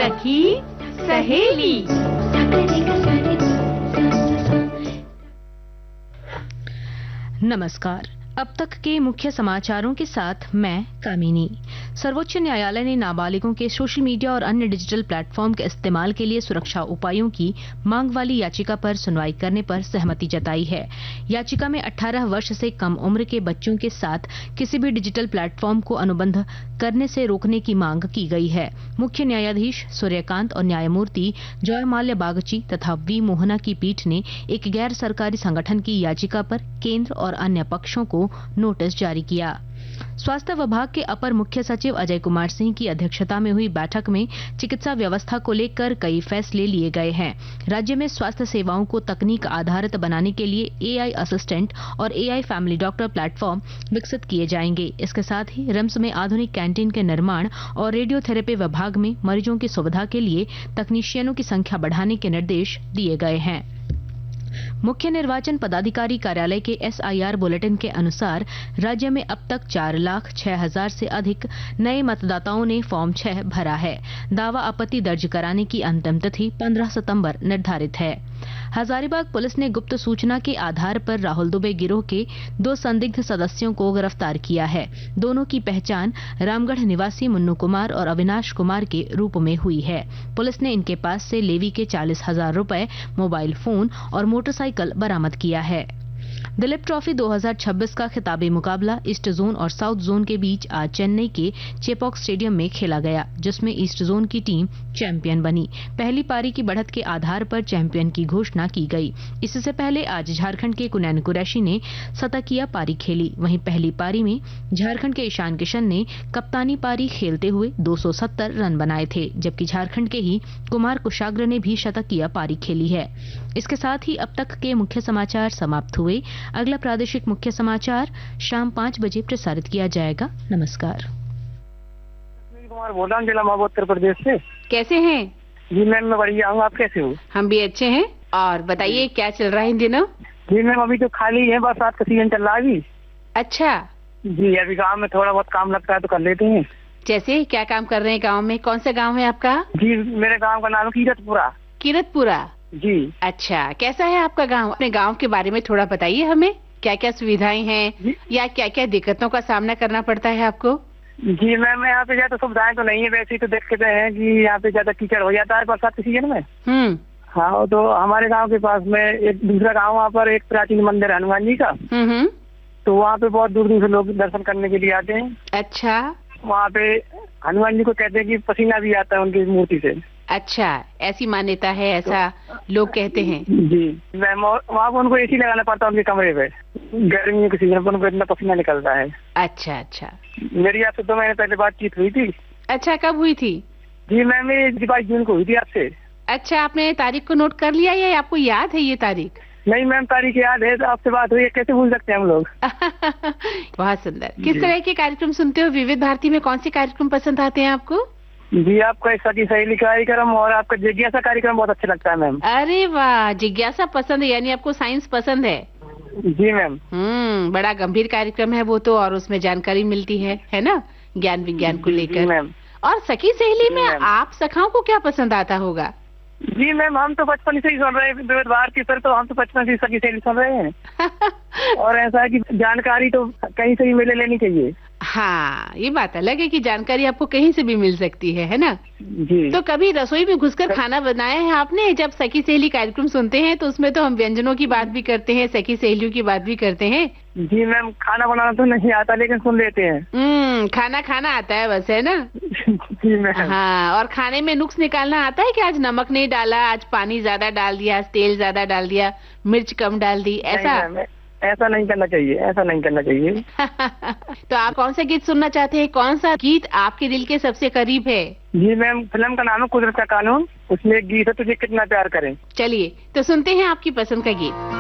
सखी सहेली। नमस्कार। अब तक के मुख्य समाचारों के साथ मैं कामिनी। सर्वोच्च न्यायालय ने नाबालिगों के सोशल मीडिया और अन्य डिजिटल प्लेटफॉर्म के इस्तेमाल के लिए सुरक्षा उपायों की मांग वाली याचिका पर सुनवाई करने पर सहमति जताई है। याचिका में 18 वर्ष से कम उम्र के बच्चों के साथ किसी भी डिजिटल प्लेटफॉर्म को अनुबंध करने से रोकने की मांग की गई है। मुख्य न्यायाधीश सूर्यकांत और न्यायमूर्ति जयमाल्या बागची तथा वी मोहना की पीठ ने एक गैर सरकारी संगठन की याचिका पर केंद्र और अन्य पक्षों को नोटिस जारी किया। स्वास्थ्य विभाग के अपर मुख्य सचिव अजय कुमार सिंह की अध्यक्षता में हुई बैठक में चिकित्सा व्यवस्था को लेकर कई फैसले लिए गए हैं। राज्य में स्वास्थ्य सेवाओं को तकनीक आधारित बनाने के लिए एआई असिस्टेंट और एआई फैमिली डॉक्टर प्लेटफॉर्म विकसित किए जाएंगे। इसके साथ ही रिम्स में आधुनिक कैंटीन के निर्माण और रेडियोथेरेपी विभाग में मरीजों की सुविधा के लिए तकनीशियनों की संख्या बढ़ाने के निर्देश दिए गए हैं। मुख्य निर्वाचन पदाधिकारी कार्यालय के एसआईआर बुलेटिन के अनुसार राज्य में अब तक 4,06,000 से अधिक नए मतदाताओं ने फॉर्म 6 भरा है। दावा आपत्ति दर्ज कराने की अंतिम तिथि 15 सितंबर निर्धारित है। हजारीबाग पुलिस ने गुप्त सूचना के आधार पर राहुल दुबे गिरोह के 2 संदिग्ध सदस्यों को गिरफ्तार किया है। दोनों की पहचान रामगढ़ निवासी मुन्नू कुमार और अविनाश कुमार के रूप में हुई है। पुलिस ने इनके पास से लेवी के 40,000 रुपए, मोबाइल फोन और मोटरसाइकिल बरामद किया है। दिलीप ट्रॉफी 2026 का खिताबी मुकाबला ईस्ट जोन और साउथ जोन के बीच आज चेन्नई के चेपॉक स्टेडियम में खेला गया, जिसमें ईस्ट जोन की टीम चैंपियन बनी। पहली पारी की बढ़त के आधार पर चैंपियन की घोषणा की गई। इससे पहले आज झारखंड के कुनैन कुरैशी ने शतकीय पारी खेली। वहीं पहली पारी में झारखंड के ईशान किशन ने कप्तानी पारी खेलते हुए 270 रन बनाए थे, जबकि झारखंड के ही कुमार कुशाग्र ने भी शतकीय पारी खेली है। इसके साथ ही अब तक के मुख्य समाचार समाप्त हुए। अगला प्रादेशिक मुख्य समाचार शाम 5 बजे प्रसारित किया जाएगा। नमस्कार। कुमार बोल रहा हूँ, जिला महोबा, उत्तर प्रदेश से। कैसे हैं? जी मैम, मैं बढ़िया हूँ। आप कैसे हो? हम भी अच्छे हैं। और बताइए क्या चल रहा है इन दिनों? जी मैम, अभी तो खाली है, बरसात का सीजन चल रहा है अभी। अच्छा जी, अभी गांव में थोड़ा बहुत काम लगता है तो कर लेते हैं। जैसे क्या काम कर रहे हैं गांव में? कौन सा गांव है आपका? जी, मेरे गांव का नाम है कीरतपुरा। कीरतपुरा। जी। अच्छा, कैसा है आपका गांव? अपने गांव के बारे में थोड़ा बताइए हमें। क्या क्या सुविधाएं हैं या क्या क्या दिक्कतों का सामना करना पड़ता है आपको? जी मैम, यहाँ पे ज्यादा सुविधाएं तो नहीं है, वैसे ही तो दिक्कतें हैं कि यहाँ पे ज्यादा कीचड़ हो जाता है बरसात के सीजन में। हाँ, तो हमारे गांव के पास में एक दूसरा गांव, वहाँ पर एक प्राचीन मंदिर है हनुमान जी का। तो वहाँ पे बहुत दूर दूर से लोग दर्शन करने के लिए आते हैं। अच्छा। वहाँ पे हनुमान जी को कहते हैं कि पसीना भी आता है उनकी मूर्ति से। अच्छा, ऐसी मान्यता है, ऐसा लोग कहते हैं। जी मैम, वहाँ पर उनको एसी लगाना पड़ता है उनके कमरे पे। गर्मियों के सीजन पर उनको इतना पसीना निकलता है। अच्छा अच्छा। मेरी आपसे 2 महीने पहले बातचीत हुई थी। अच्छा, कब हुई थी? जी मैम, ये 22 जून को हुई थी आपसे। अच्छा, आपने तारीख को नोट कर लिया या आपको याद है ये तारीख? नहीं मैम, तारीख याद है, तो आपसे बात हुई है, कैसे भूल सकते हैं हम लोग। बहुत सुंदर। किस तरह के कार्यक्रम सुनते हो? विविध भारती में कौन से कार्यक्रम पसंद आते हैं आपको? जी, आपका सखी सहेली कार्यक्रम और आपका जिज्ञासा कार्यक्रम बहुत अच्छा लगता है मैम। अरे वाह, जिज्ञासा पसंद है, यानी आपको साइंस पसंद है? जी मैम। बड़ा गंभीर कार्यक्रम है वो तो, और उसमें जानकारी मिलती है ना, ज्ञान विज्ञान को लेकर। मैम। और सखी सहेली में आप सखाओं को क्या पसंद आता होगा? जी मैम, हम तो बचपन से ही सुन रहे हैं विविध भारती पर, तो हम तो बचपन से सखी सहेली सुन रहे हैं। और ऐसा है कि जानकारी तो कहीं से भी मिले लेनी चाहिए। हाँ, ये बात अलग है कि जानकारी आपको कहीं से भी मिल सकती है ना? जी। तो कभी रसोई में घुसकर खाना बनाया है आपने? जब सखी सहेली कार्यक्रम सुनते हैं तो उसमें तो हम व्यंजनों की बात भी करते हैं, सखी सहेलियों की बात भी करते हैं। जी मैम, खाना बनाना तो नहीं आता, लेकिन सुन लेते हैं। खाना खाना आता है बस, है ना? जी मैम। हाँ, और खाने में नुक्स निकालना आता है कि आज नमक नहीं डाला, आज पानी ज्यादा डाल दिया, आज तेल ज्यादा डाल दिया, मिर्च कम डाल दी, ऐसा? ऐसा नहीं करना चाहिए, ऐसा नहीं करना चाहिए। तो आप कौन सा गीत सुनना चाहते हैं? कौन सा गीत आपके दिल के सबसे करीब है? जी मैम, फिल्म का नाम है कुदरत का कानून, उसमें एक गीत है तुझे कितना प्यार करें। चलिए तो सुनते हैं आपकी पसंद का गीत।